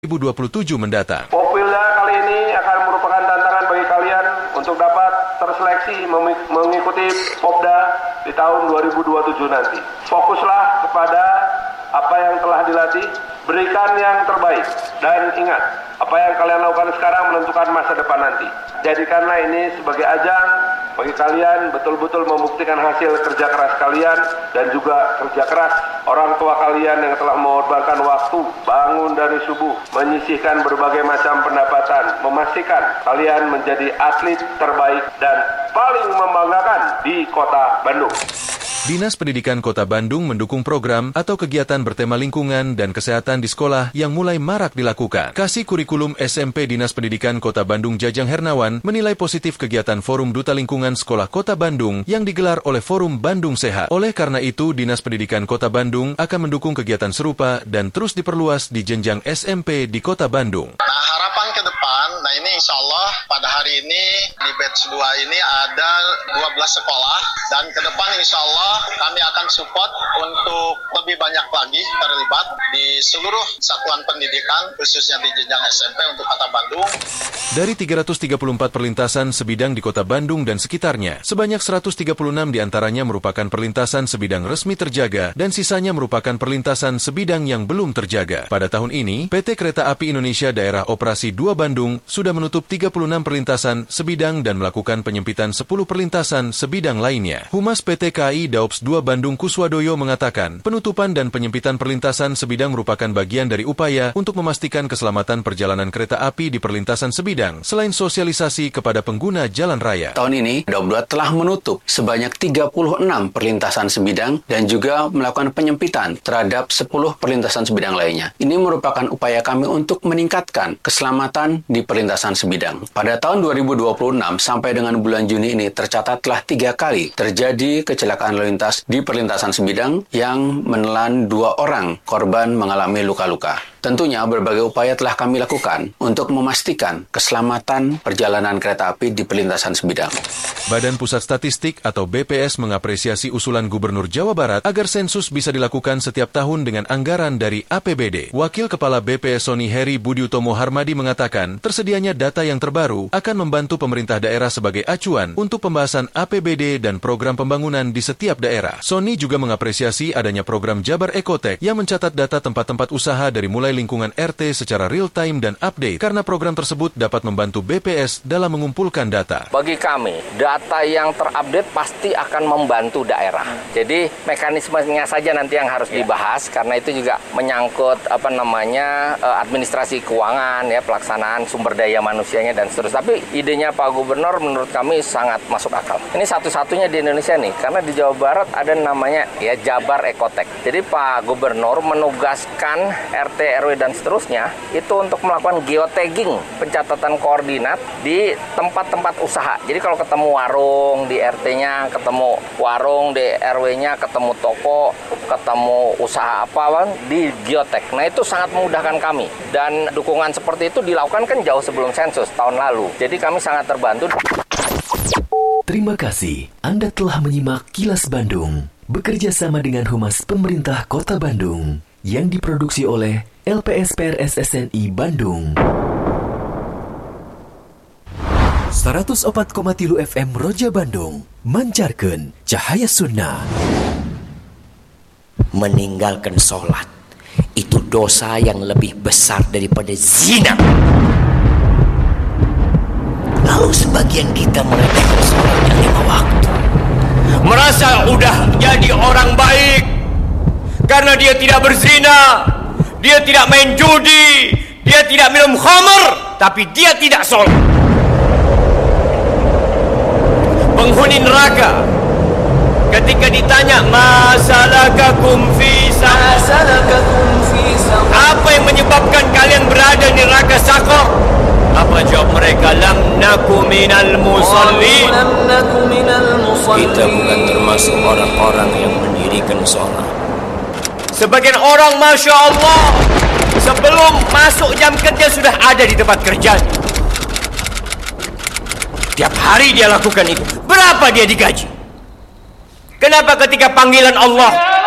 2027 mendatang. Popilda kali ini akan merupakan tantangan bagi kalian untuk dapat terseleksi mengikuti Popda di tahun 2027 nanti. Fokuslah kepada apa yang telah dilatih, berikan yang terbaik, dan ingat, apa yang kalian lakukan sekarang menentukan masa depan nanti. Jadikanlah ini sebagai ajang bagi kalian betul-betul membuktikan hasil kerja keras kalian dan juga kerja keras orang tua kalian yang telah mengorbankan waktu, bangun dari subuh, menyisihkan berbagai macam pendapatan, memastikan kalian menjadi atlet terbaik dan paling membanggakan di Kota Bandung. Dinas Pendidikan Kota Bandung mendukung program atau kegiatan bertema lingkungan dan kesehatan di sekolah yang mulai marak dilakukan. Kasih Kurikulum SMP Dinas Pendidikan Kota Bandung Jajang Hernawan menilai positif kegiatan Forum Duta Lingkungan Sekolah Kota Bandung yang digelar oleh Forum Bandung Sehat. Oleh karena itu, Dinas Pendidikan Kota Bandung akan mendukung kegiatan serupa dan terus diperluas di jenjang SMP di Kota Bandung. Nah, harapan ke depan, ini insya Allah pada hari ini di batch 2 ini ada 12 sekolah dan ke depan insya Allah kami akan support untuk lebih banyak lagi terlibat di seluruh satuan pendidikan, khususnya di jenjang SMP untuk Kota Bandung. Dari 334 perlintasan sebidang di Kota Bandung dan sekitarnya, sebanyak 136 diantaranya merupakan perlintasan sebidang resmi terjaga dan sisanya merupakan perlintasan sebidang yang belum terjaga. Pada tahun ini, PT Kereta Api Indonesia Daerah Operasi 2 Bandung sudah menutup 36 perlintasan sebidang dan melakukan penyempitan 10 perlintasan sebidang lainnya. Humas PT KAI Daops 2 Bandung Kuswadoyo mengatakan, penutupan dan penyempitan perlintasan sebidang merupakan bagian dari upaya untuk memastikan keselamatan perjalanan kereta api di perlintasan sebidang, selain sosialisasi kepada pengguna jalan raya. Tahun ini, Daops 2 telah menutup sebanyak 36 perlintasan sebidang dan juga melakukan penyempitan terhadap 10 perlintasan sebidang lainnya. Ini merupakan upaya kami untuk meningkatkan keselamatan di perlintasan sebidang. Pada tahun 2026 sampai dengan bulan Juni ini tercatat telah 3 kali terjadi kecelakaan lalu lintas di perlintasan sebidang yang menelan 2 orang korban mengalami luka-luka. Tentunya berbagai upaya telah kami lakukan untuk memastikan keselamatan perjalanan kereta api di perlintasan sebidang. Badan Pusat Statistik atau BPS mengapresiasi usulan Gubernur Jawa Barat agar sensus bisa dilakukan setiap tahun dengan anggaran dari APBD. Wakil Kepala BPS Sony Heri Budiutomo Harmadi mengatakan, tersedianya data yang terbaru akan membantu pemerintah daerah sebagai acuan untuk pembahasan APBD dan program pembangunan di setiap daerah. Sony juga mengapresiasi adanya program Jabar Ekotek yang mencatat data tempat-tempat usaha dari mulai lingkungan RT secara real-time dan update karena program tersebut dapat membantu BPS dalam mengumpulkan data. Bagi kami, data yang terupdate pasti akan membantu daerah. Jadi mekanismenya saja nanti yang harus dibahas karena itu juga menyangkut administrasi keuangan ya, pelaksanaan sumber daya manusianya dan seterusnya. Tapi idenya Pak Gubernur menurut kami sangat masuk akal. Ini satu-satunya di Indonesia nih karena di Jawa Barat ada namanya ya Jabar Ekotek. Jadi Pak Gubernur menugaskan RT RW dan seterusnya itu untuk melakukan geotagging, pencatatan koordinat di tempat-tempat usaha. Jadi kalau ketemu warung di RT-nya, ketemu warung di RW-nya, ketemu toko, ketemu usaha apa di geotag. Nah itu sangat memudahkan kami dan dukungan seperti itu dilakukan kan jauh sebelum sensus tahun lalu. Jadi kami sangat terbantu. Terima kasih Anda telah menyimak Kilas Bandung bekerja sama dengan Humas Pemerintah Kota Bandung yang diproduksi oleh LPSPR SSNI Bandung. 104,3 FM Roja Bandung mancarkan cahaya sunnah. Meninggalkan sholat itu dosa yang lebih besar daripada zina. Lalu sebagian kita meremehkan sholatnya 5 waktu, merasa udah jadi orang baik karena dia tidak berzina, dia tidak main judi, dia tidak minum khamr, tapi dia tidak sholat. Penghuni neraka ketika ditanya masalakakum fi saqar, apa yang menyebabkan kalian berada di neraka Saqar? Apa jawab mereka? Lam naku minal musallin. Kita bukan termasuk orang-orang yang mendirikan sholat. Sebagian orang Masya Allah sebelum masuk jam kerja sudah ada di tempat kerjanya. Tiap hari dia lakukan itu. Berapa dia digaji? Kenapa ketika panggilan Allah